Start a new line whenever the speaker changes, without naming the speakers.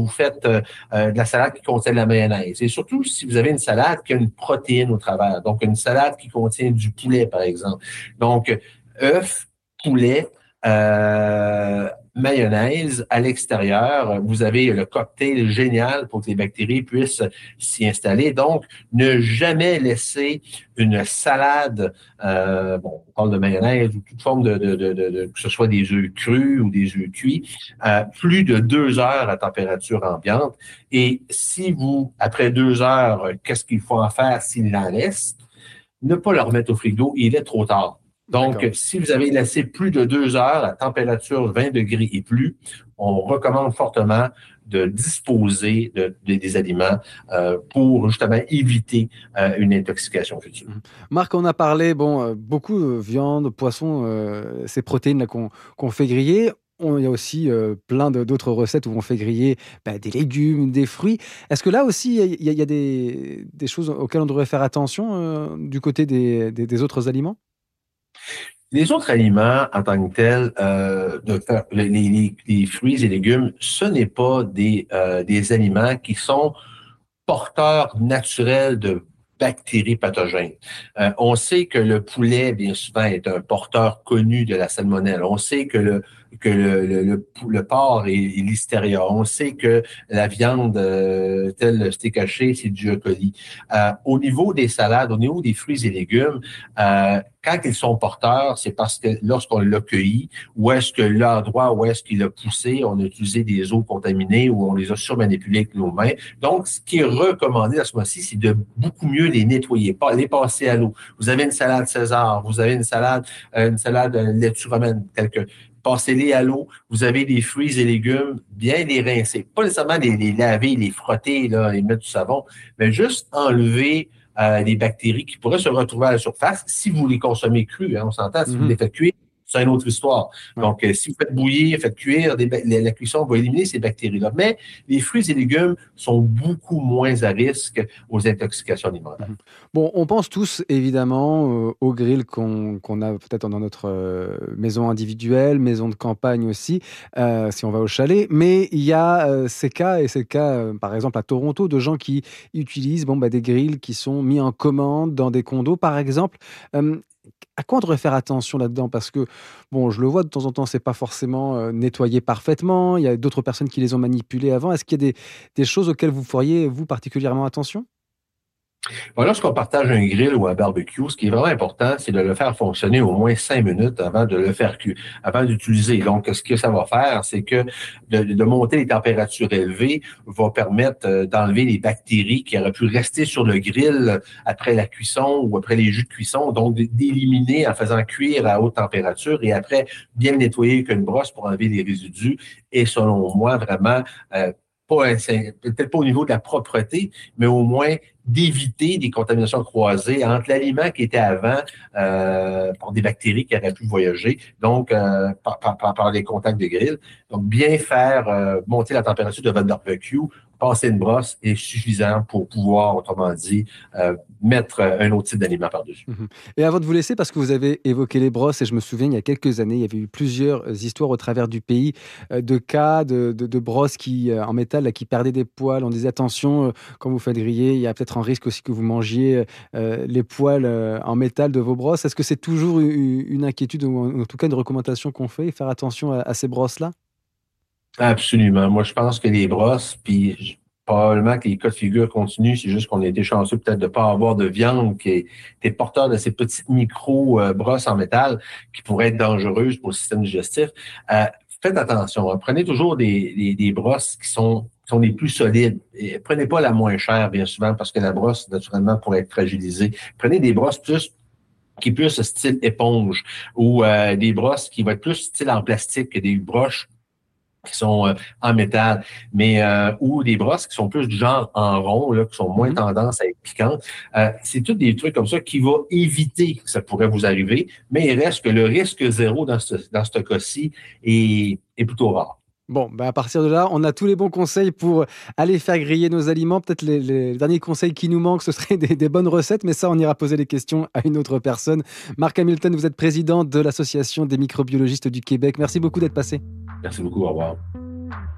faites de la salade qui contient de la mayonnaise. Et surtout, si vous avez une salade qui a une protéine au travers. Donc, une salade qui contient du poulet, par exemple. Donc, œufs, poulet, mayonnaise à l'extérieur. Vous avez le cocktail génial pour que les bactéries puissent s'y installer. Donc, ne jamais laisser une salade, on parle de mayonnaise ou toute forme que ce soit des œufs crus ou des œufs cuits, plus de 2 heures à température ambiante. Et si vous, après 2 heures, qu'est-ce qu'il faut en faire s'il en reste? Ne pas le remettre au frigo, il est trop tard. Donc,
D'accord.
si vous avez laissé plus de 2 heures à température 20 degrés et plus, on recommande fortement de disposer des aliments pour justement éviter une intoxication future.
Mmh. Marc, on a parlé, beaucoup, viande, poisson, ces protéines-là qu'on fait griller. Il y a aussi, plein d'autres recettes où on fait griller, des légumes, des fruits. Est-ce que là aussi, il y a des choses auxquelles on devrait faire attention, du côté des autres aliments?
Les autres aliments en tant que tels, les fruits et légumes, ce n'est pas des aliments qui sont porteur naturel de bactéries pathogènes. On sait que le poulet, bien souvent, est un porteur connu de la salmonelle. On sait que le porc est listeria. On sait que la viande, telle le steak haché, c'est du E. coli. Au niveau des salades, au niveau des fruits et légumes, quand ils sont porteurs, c'est parce que lorsqu'on l'a cueilli, ou est-ce que l'endroit où est-ce qu'il a poussé, on a utilisé des eaux contaminées ou on les a surmanipulées avec nos mains. Donc, ce qui est recommandé à ce moment-ci, c'est de beaucoup mieux les nettoyer, pas les passer à l'eau. Vous avez une salade César, vous avez une salade laitue romaine, passez-les à l'eau. Vous avez des fruits et légumes, bien les rincer. Pas nécessairement les laver, les frotter, là, les mettre du savon, mais juste enlever les bactéries qui pourraient se retrouver à la surface si vous les consommez crus. Hein, on s'entend, si vous les
Mmh.
faites cuire, c'est une autre histoire.
Ouais.
Donc, si vous faites bouillir, faites cuire, la cuisson va éliminer ces bactéries-là. Mais les fruits et légumes sont beaucoup moins à risque aux intoxications alimentaires.
Mmh. Bon, on pense tous évidemment, au grill qu'on a peut-être dans notre, maison individuelle, maison de campagne aussi, si on va au chalet. Mais il y a, ces cas et c'est le cas, par exemple à Toronto, de gens qui utilisent, des grilles qui sont mis en commande dans des condos, par exemple. Hem, à quoi on devrait faire attention là-dedans? Parce que, je le vois de temps en temps, c'est pas forcément, nettoyé parfaitement. Il y a d'autres personnes qui les ont manipulés avant. Est-ce qu'il y a des choses auxquelles vous feriez, vous, particulièrement attention?
Bon, lorsqu'on partage un grill ou un barbecue, ce qui est vraiment important, c'est de le faire fonctionner au moins 5 minutes avant de le faire cuire, avant d'utiliser. Donc, ce que ça va faire, c'est que de monter les températures élevées va permettre d'enlever les bactéries qui auraient pu rester sur le grill après la cuisson ou après les jus de cuisson, donc d'éliminer en faisant cuire à haute température et après bien le nettoyer avec une brosse pour enlever les résidus. Et selon moi, vraiment, peut-être pas au niveau de la propreté, mais au moins d'éviter des contaminations croisées entre l'aliment qui était avant par des bactéries qui auraient pu voyager, donc par les contacts de grill. Donc, bien faire monter la température de votre barbecue, passer une brosse est suffisant pour pouvoir, autrement dit, mettre un autre type d'aliment par-dessus.
Mmh. Et avant de vous laisser, parce que vous avez évoqué les brosses et je me souviens, il y a quelques années, il y avait eu plusieurs, histoires au travers du pays, de cas de brosses qui, en métal là, qui perdaient des poils. On disait: «Attention, quand vous faites griller, il y a peut-être un risque aussi que vous mangiez, les poils, en métal de vos brosses». Est-ce que c'est toujours une inquiétude ou en tout cas une recommandation qu'on fait, faire attention à ces brosses-là?
Absolument. Moi, je pense que les brosses, probablement que les cas de figure continuent, c'est juste qu'on a été chanceux peut-être de ne pas avoir de viande qui est porteur de ces petites micro-brosses en métal qui pourraient être dangereuses pour le système digestif. Euh, Faites attention. Hein. Prenez toujours des brosses qui sont les plus solides. Et prenez pas la moins chère, bien souvent, parce que la brosse, naturellement, pourrait être fragilisée. Prenez des brosses plus style éponge ou des brosses qui vont être plus style en plastique que des broches qui sont en métal, mais ou des brosses qui sont plus du genre en rond, là, qui sont moins
Mmh.
tendance à être piquantes. C'est tous des trucs comme ça qui vont éviter que ça pourrait vous arriver, mais il reste que le risque zéro dans ce cas-ci est plutôt rare.
Bon, à partir de là, on a tous les bons conseils pour aller faire griller nos aliments. Peut-être les derniers conseils qui nous manquent, ce seraient des bonnes recettes, mais ça, on ira poser les questions à une autre personne. Marc Hamilton, vous êtes président de l'Association des microbiologistes du Québec. Merci beaucoup d'être passé.
Merci beaucoup, au revoir.